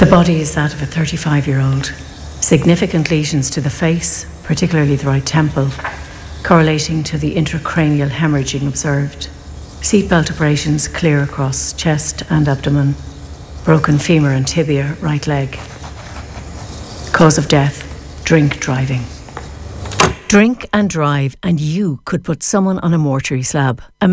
The body is that of a 35-year-old. Significant lesions to the face, particularly the right temple, correlating to the intracranial hemorrhaging observed. Seatbelt abrasions clear across chest and abdomen. Broken femur and tibia, right leg. Cause of death, drink driving. Drink and drive, and you could put someone on a mortuary slab.